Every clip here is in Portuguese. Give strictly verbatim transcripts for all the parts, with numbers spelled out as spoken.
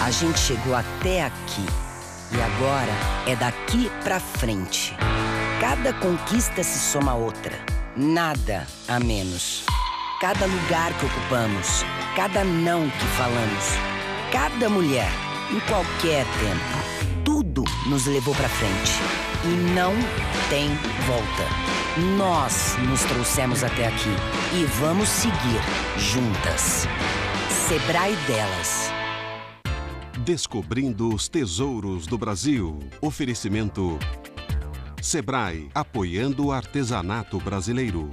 A gente chegou até aqui e agora é daqui pra frente. Cada conquista se soma a outra, nada a menos. Cada lugar que ocupamos, cada não que falamos, cada mulher, em qualquer tempo, tudo nos levou pra frente e não tem volta. Nós nos trouxemos até aqui e vamos seguir juntas. Sebrae Delas. Descobrindo os tesouros do Brasil. Oferecimento Sebrae, apoiando o artesanato brasileiro.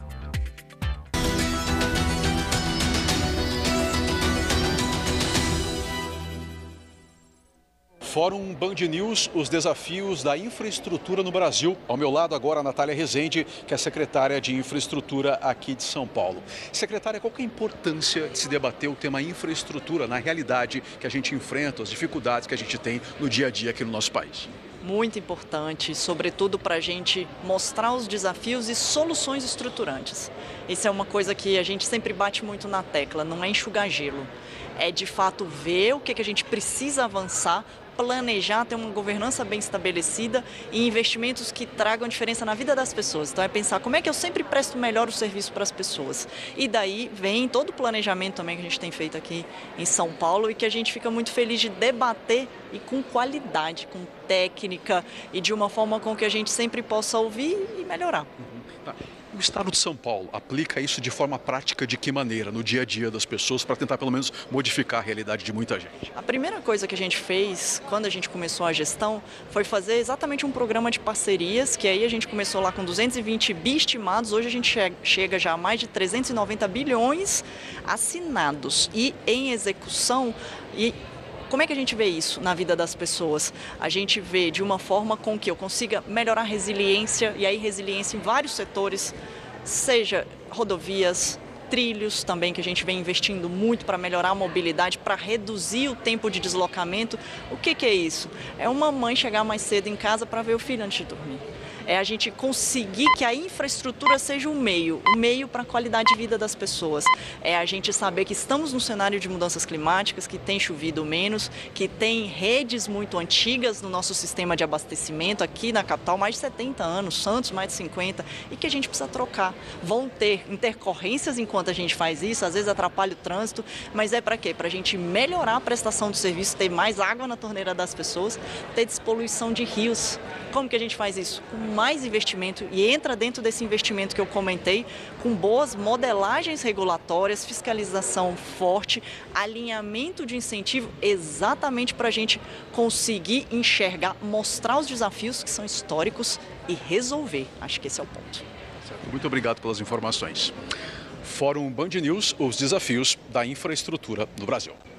Fórum Band News, os desafios da infraestrutura no Brasil. Ao meu lado agora a Natália Rezende, que é secretária de infraestrutura aqui de São Paulo. Secretária, qual que é a importância de se debater o tema infraestrutura na realidade que a gente enfrenta, as dificuldades que a gente tem no dia a dia aqui no nosso país? Muito importante, sobretudo para a gente mostrar os desafios e soluções estruturantes. Isso é uma coisa que a gente sempre bate muito na tecla, não é enxugar gelo. É de fato ver o que a gente precisa avançar, planejar, ter uma governança bem estabelecida e investimentos que tragam diferença na vida das pessoas. Então é pensar como é que eu sempre presto melhor o serviço para as pessoas. E daí vem todo o planejamento também que a gente tem feito aqui em São Paulo e que a gente fica muito feliz de debater e com qualidade, com técnica e de uma forma com que a gente sempre possa ouvir e melhorar. Uhum. Tá. O Estado de São Paulo aplica isso de forma prática de que maneira no dia a dia das pessoas para tentar pelo menos modificar a realidade de muita gente? A primeira coisa que a gente fez quando a gente começou a gestão foi fazer exatamente um programa de parcerias, que aí a gente começou lá com duzentos e vinte bi estimados, hoje a gente chega já a mais de trezentos e noventa bilhões assinados e em execução. E como é que a gente vê isso na vida das pessoas? A gente vê de uma forma com que eu consiga melhorar a resiliência, e aí resiliência em vários setores, seja rodovias, trilhos também, que a gente vem investindo muito para melhorar a mobilidade, para reduzir o tempo de deslocamento. O que que é isso? É uma mãe chegar mais cedo em casa para ver o filho antes de dormir. É a gente conseguir que a infraestrutura seja o meio, o meio para a qualidade de vida das pessoas. É a gente saber que estamos num cenário de mudanças climáticas, que tem chovido menos, que tem redes muito antigas no nosso sistema de abastecimento aqui na capital, mais de setenta anos, Santos mais de cinquenta, e que a gente precisa trocar. Vão ter intercorrências enquanto a gente faz isso, às vezes atrapalha o trânsito, mas é para quê? Para a gente melhorar a prestação do serviço, ter mais água na torneira das pessoas, ter despoluição de rios. Como que a gente faz isso? Com mais investimento, e entra dentro desse investimento que eu comentei, com boas modelagens regulatórias, fiscalização forte, alinhamento de incentivo, exatamente para a gente conseguir enxergar, mostrar os desafios que são históricos e resolver. Acho que esse é o ponto. Muito obrigado pelas informações. Fórum Band News, os desafios da infraestrutura no Brasil.